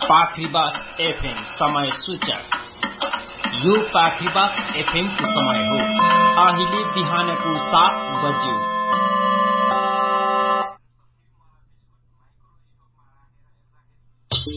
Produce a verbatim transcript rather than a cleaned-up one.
पाखरीबास FM समय सूचक। यो पाखरीबास एफएम को समय हो अहिले बिहानको सात बज्यो।